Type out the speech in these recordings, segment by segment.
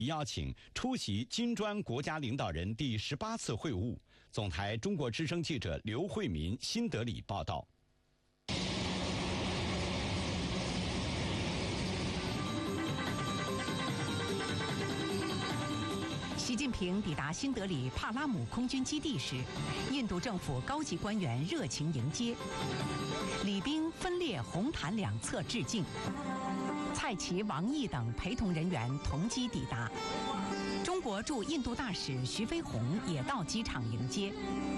邀请出席金砖国家领导人第18次会晤。总台中国之声记者刘慧民新德里报道。 习近平抵达新德里帕拉姆空军基地时，印度政府高级官员热情迎接，礼宾分列红毯两侧致敬。蔡奇、王毅等陪同人员同机抵达。中国驻印度大使徐飞鸿也到机场迎接。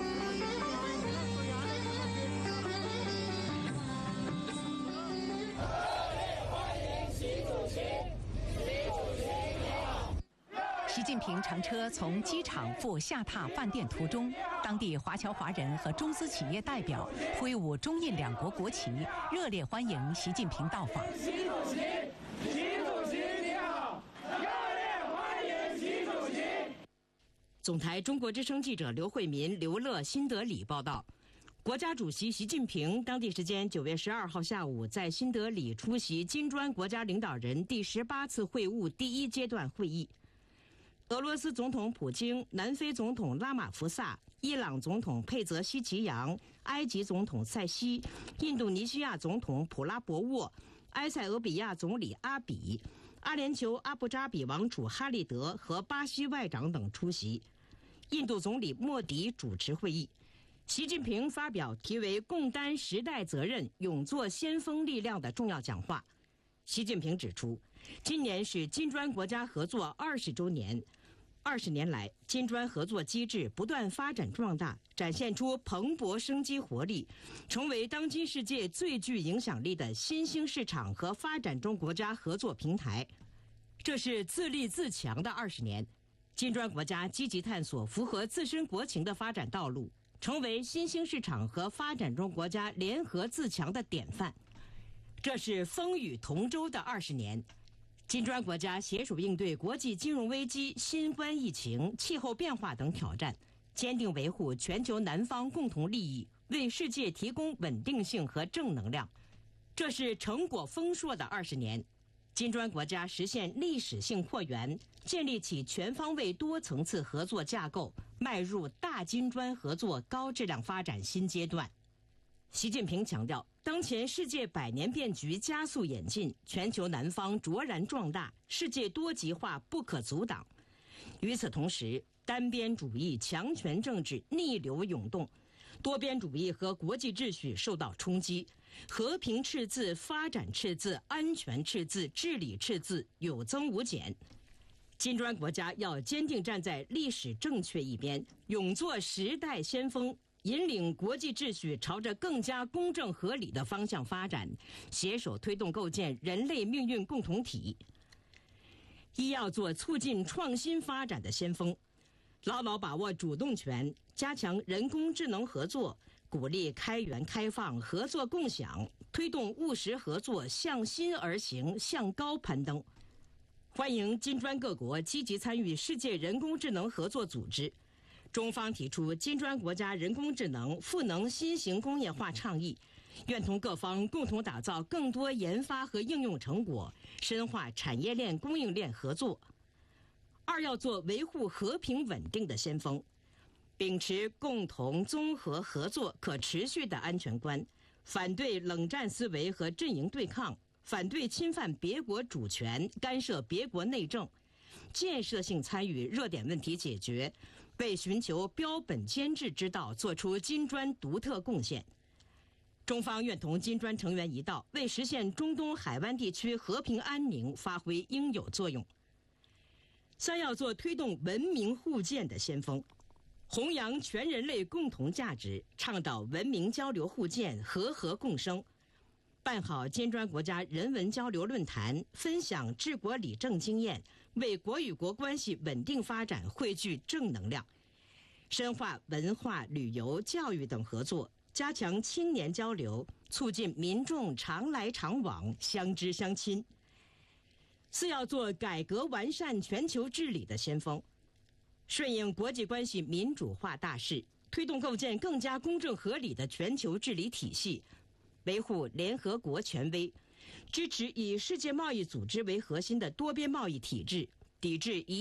习近平乘车从机场赴下榻饭店途中，当地华侨华人和中资企业代表挥舞中印两国国旗，热烈欢迎习近平到访。 习主席，习主席你好，热烈欢迎习主席。 总台中国之声记者刘慧民、刘乐新德里报道。国家主席习近平当地时间9月12号下午在新德里出席金砖国家领导人第18次会晤第1阶段会议。俄罗斯总统普京、南非总统拉马福萨、伊朗总统佩泽希奇扬、埃及总统塞西、印度尼西亚总统普拉博沃、埃塞俄比亚总理阿比、阿联酋阿布扎比王储哈利德和巴西外长等出席。印度总理莫迪主持会议。习近平发表题为“共担时代责任，勇做先锋力量”的重要讲话。习近平指出，今年是金砖国家合作20周年，20年来，金砖合作机制不断发展壮大，展现出蓬勃生机活力，成为当今世界最具影响力的新兴市场和发展中国家合作平台。这是自立自强的20年，金砖国家积极探索符合自身国情的发展道路，成为新兴市场和发展中国家联合自强的典范。这是风雨同舟的20年，金砖国家携手应对国际金融危机、新冠疫情、气候变化等挑战，坚定维护全球南方共同利益，为世界提供稳定性和正能量。这是成果丰硕的20年，金砖国家实现历史性扩员，建立起全方位多层次合作架构，迈入大金砖合作高质量发展新阶段。习近平强调，当前世界百年变局加速演进，全球南方卓然壮大，世界多极化不可阻挡。与此同时，单边主义、强权政治逆流涌动，多边主义和国际秩序受到冲击，和平赤字、发展赤字、安全赤字、治理赤字有增无减。金砖国家要坚定站在历史正确一边，勇做时代先锋，引领国际秩序朝着更加公正合理的方向发展，携手推动构建人类命运共同体。一要做促进创新发展的先锋，牢牢把握主动权，加强人工智能合作，鼓励开源开放、合作共享，推动务实合作向心而行、向高攀登。欢迎金砖各国积极参与世界人工智能合作组织。中方提出金砖国家人工智能赋能新型工业化倡议，愿同各方共同打造更多研发和应用成果，深化产业链供应链合作。二要做维护和平稳定的先锋，秉持共同综合合作可持续的安全观，反对冷战思维和阵营对抗，反对侵犯别国主权、干涉别国内政，建设性参与热点问题解决，为寻求标本兼治之道做出金砖独特贡献。中方愿同金砖成员一道，为实现中东海湾地区和平安宁发挥应有作用。三要做推动文明互鉴的先锋，弘扬全人类共同价值，倡导文明交流互鉴、和合共生，办好金砖国家人文交流论坛，分享治国理政经验，为国与国关系稳定发展汇聚正能量。深化文化、旅游、教育等合作，加强青年交流，促进民众常来常往、相知相亲。四要做改革完善全球治理的先锋，顺应国际关系民主化大势，推动构建更加公正合理的全球治理体系，维护联合国权威，支持以世界贸易组织为核心的多边贸易体制，抵制